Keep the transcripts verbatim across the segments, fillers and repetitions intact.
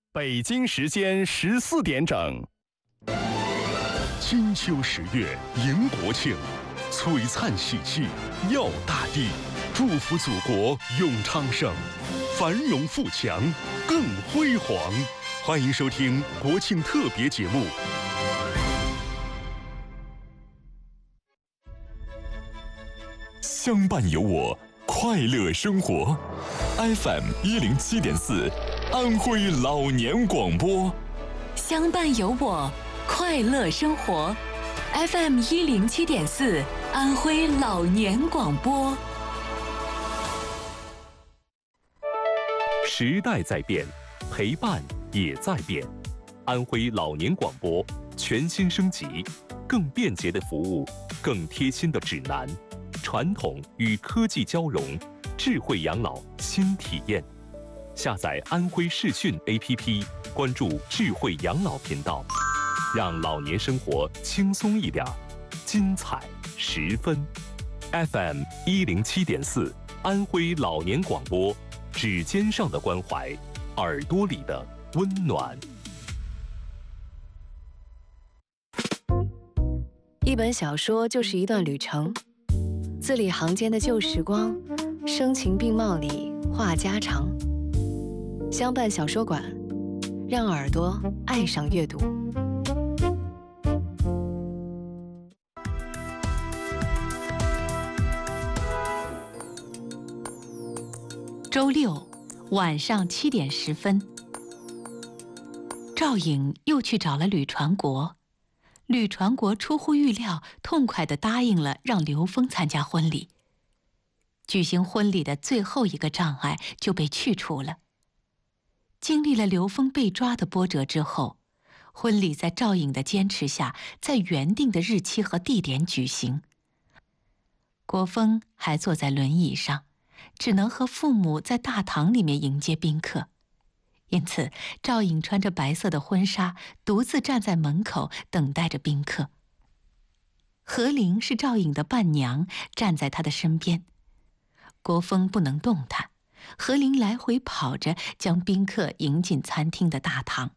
北京时间十四点整。 金秋十月迎国庆，璀璨喜气耀大地，祝福祖国永昌盛，繁荣富强更辉煌。欢迎收听国庆特别节目。 相伴有我，快乐生活。F M 一零七点四，安徽老年广播。 相伴有我，快乐生活。F M 一零七点四，安徽老年广播。 时代在变，陪伴也在变。安徽老年广播全新升级，更便捷的服务，更贴心的指南。传统与科技交融，智慧养老新体验。下载安徽视讯 A P P， 关注智慧养老频道，让老年生活轻松一点，精彩十分。F M 一零七点四，安徽老年广播，指尖上的关怀，耳朵里的温暖。 一本小说就是一段旅程。字里行间的旧时光，声情并茂里话家常。相伴小说馆，让耳朵爱上阅读。 周六晚上七点十分，赵颖又去找了吕传国。吕传国出乎预料，痛快地答应了让刘峰参加婚礼。举行婚礼的最后一个障碍就被去除了。经历了刘峰被抓的波折之后，婚礼在赵颖的坚持下，在原定的日期和地点举行。国峰还坐在轮椅上，只能和父母在大堂里面迎接宾客。因此，赵颖穿着白色的婚纱，独自站在门口等待着宾客。何玲是赵颖的伴娘，站在她的身边。国峰不能动弹，何玲来回跑着，将宾客迎进餐厅的大堂。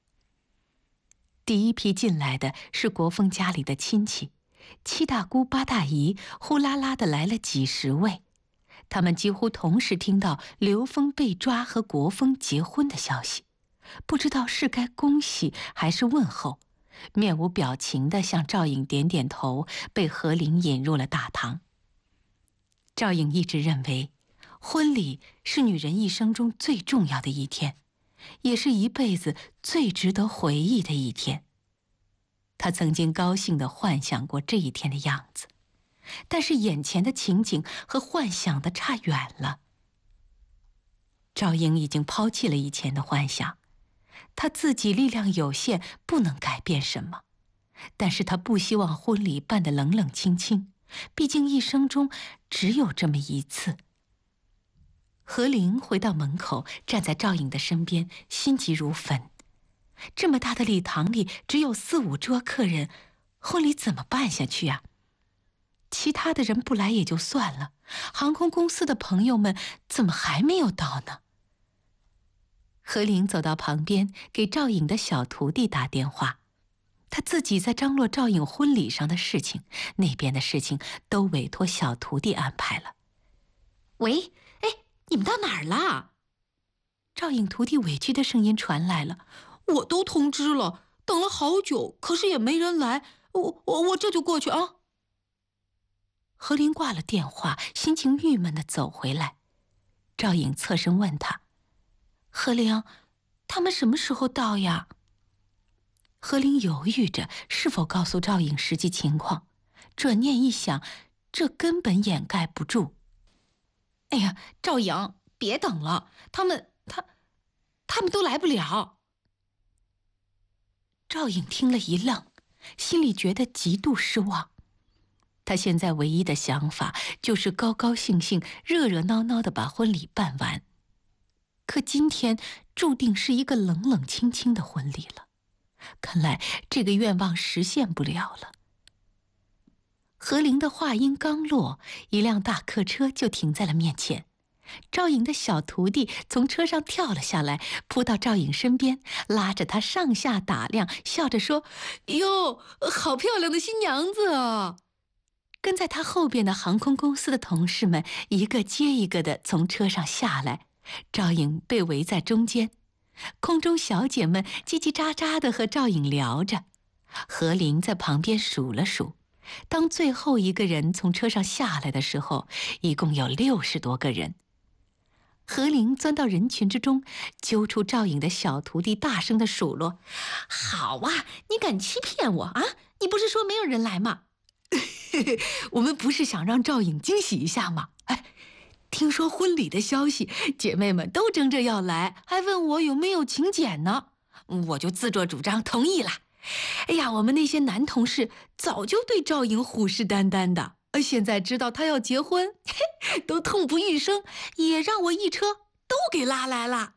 第一批进来的是国峰家里的亲戚，七大姑八大姨呼啦啦的来了几十位。他们几乎同时听到刘峰被抓和国峰结婚的消息，不知道是该恭喜还是问候，面无表情地向赵颖点点头，被何玲引入了大堂。赵颖一直认为，婚礼是女人一生中最重要的一天，也是一辈子最值得回忆的一天。她曾经高兴地幻想过这一天的样子，但是眼前的情景和幻想的差远了。赵颖已经抛弃了以前的幻想，她自己力量有限，不能改变什么，但是她不希望婚礼办得冷冷清清，毕竟一生中只有这么一次。何玲回到门口，站在赵颖的身边，心急如焚。这么大的礼堂里只有四五桌客人，婚礼怎么办下去呀？其他的人不来也就算了，航空公司的朋友们怎么还没有到呢？何玲走到旁边，给赵颖的小徒弟打电话。他自己在张罗赵颖婚礼上的事情，那边的事情都委托小徒弟安排了。 喂，哎，你们到哪儿了？ 赵颖徒弟委屈的声音传来了。 我都通知了，等了好久，可是也没人来，我我我这就过去啊。 何玲挂了电话，心情郁闷地走回来。赵颖侧身问他：“何玲，他们什么时候到呀？”何玲犹豫着是否告诉赵颖实际情况，转念一想，这根本掩盖不住。 哎呀，赵颖，别等了，他们他他们都来不了。 赵颖听了一愣，心里觉得极度失望。他现在唯一的想法就是高高兴兴、热热闹闹地把婚礼办完。可今天注定是一个冷冷清清的婚礼了，看来这个愿望实现不了了。何玲的话音刚落，一辆大客车就停在了面前。 赵颖的小徒弟从车上跳了下来，扑到赵颖身边，拉着她上下打量，笑着说：“哟，好漂亮的新娘子啊！”跟在他后边的航空公司的同事们一个接一个的从车上下来，赵颖被围在中间。空中小姐们叽叽喳喳地和赵颖聊着，何琳在旁边数了数，当最后一个人从车上下来的时候，一共有六十多个人。何琳钻到人群之中，揪出赵颖的小徒弟，大声地数落：“好啊，你敢欺骗我啊！你不是说没有人来吗？我们不是想让赵颖惊喜一下吗？哎，听说婚礼的消息，姐妹们都争着要来，还问我有没有请柬呢，我就自作主张同意了。哎呀，我们那些男同事早就对赵颖虎视眈眈的，现在知道她要结婚，嘿，都痛不欲生，也让我一车都给拉来了。”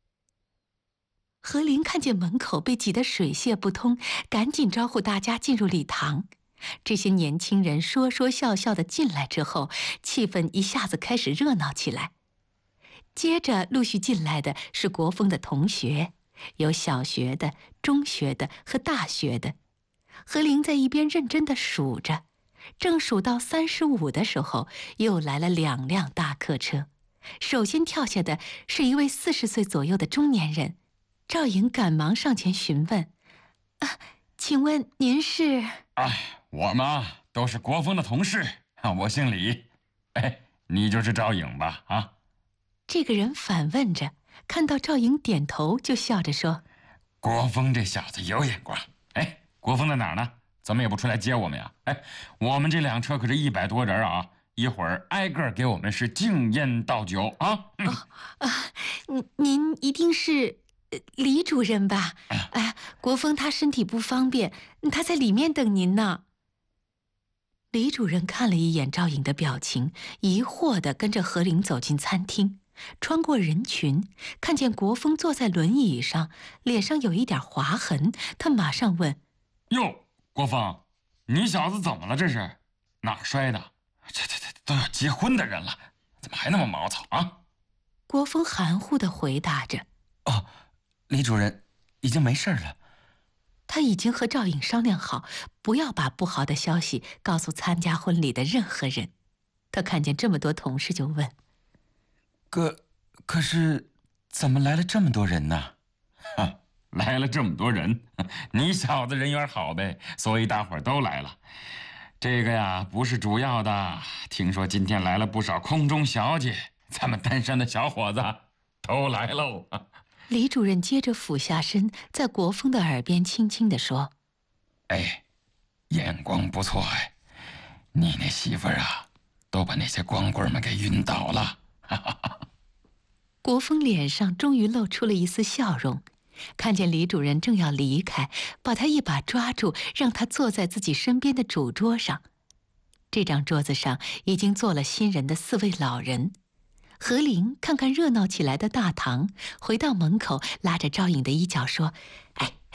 何琳看见门口被挤得水泄不通，赶紧招呼大家进入礼堂。这些年轻人说说笑笑的进来之后，气氛一下子开始热闹起来。接着陆续进来的是国风的同学，有小学的、中学的和大学的。何琳在一边认真地数着，正数到三十五的时候，又来了两辆大客车。首先跳下的是一位四十岁左右的中年人，赵颖赶忙上前询问：“啊，请问您是？”“ 哎，我嘛都是国风的同事，我姓李。哎，你就是赵颖吧？啊？” 这个人反问着，看到赵颖点头，就笑着说：“ 国风这小子有眼光。哎，国风在哪儿呢？怎么也不出来接我们呀？哎，我们这辆车可是一百多人啊，一会儿挨个给我们是敬烟倒酒啊。嗯”“ 哦啊，您一定是李主任吧？哎，国风他身体不方便，他在里面等您呢。”李主任看了一眼赵颖的表情，疑惑地跟着何琳走进餐厅，穿过人群，看见国风坐在轮椅上，脸上有一点划痕，他马上问：“ 哟，国风，你小子怎么了？这是哪儿摔的？这这这都要结婚的人了，怎么还那么毛糙啊？” 国风含糊地回答着：“ 哦，李主任已经没事了。” 他已经和赵颖商量好，不要把不好的消息告诉参加婚礼的任何人。他看见这么多同事，就问：“ 可可是，怎么来了这么多人呢？”“哈，来了这么多人，你小子人缘好呗，所以大伙儿都来了。这个呀，不是主要的。听说今天来了不少空中小姐，咱们单山的小伙子都来喽。” 李主任接着俯下身，在国风的耳边轻轻地说：“ 哎，眼光不错哎，你那媳妇儿啊，都把那些光棍们给晕倒了。” 国风脸上终于露出了一丝笑容，看见李主任正要离开，把他一把抓住，让他坐在自己身边的主桌上。这张桌子上已经坐了新人的四位老人。何琳看看热闹起来的大堂，回到门口，拉着赵颖的衣角说：“哎，